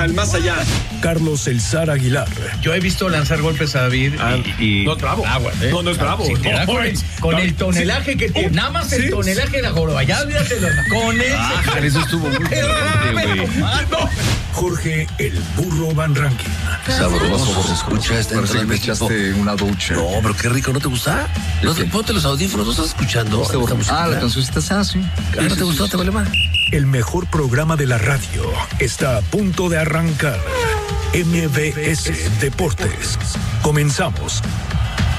al más allá. Carlos El Zar Aguilar. Yo he visto lanzar golpes a David y no es bravo. aguas, ¿eh? No es bravo. Sí, con el tonelaje que tiene. Nada más el tonelaje de la joroba. Ya olvídate de los. Con ese. Eso estuvo muy fuerte, güey. Jorge El Burro Van Rankin. Sabroso, se escucha esta Parece que me echaste una ducha. No, pero qué rico, ¿no te gusta? Ponte los audífonos, ¿no estás escuchando? La cancioncita está así. ¿No te gustó? ¿Te vale mal? El mejor programa de la radio está a punto de arrancar. MBS Deportes. Comenzamos.